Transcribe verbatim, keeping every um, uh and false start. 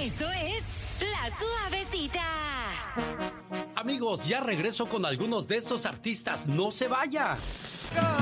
Esto es La Suavecita. Amigos, ya regreso con algunos de estos artistas. ¡No se vaya!